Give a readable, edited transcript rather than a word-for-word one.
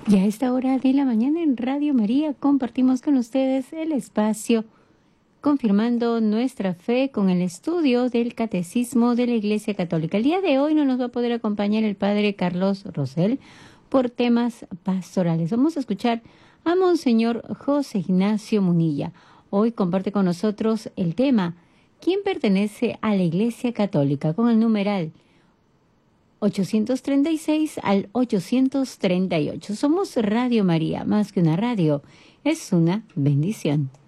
Y a esta hora de la mañana en Radio María compartimos con ustedes el espacio confirmando nuestra fe con el estudio del Catecismo de la Iglesia Católica. El día de hoy no nos va a poder acompañar el Padre Carlos Rosell por temas pastorales. Vamos a escuchar a Monseñor José Ignacio Munilla. Hoy comparte con nosotros el tema ¿Quién pertenece a la Iglesia Católica? Con el numeral 836 al 838. Somos Radio María, más que una radio, es una bendición.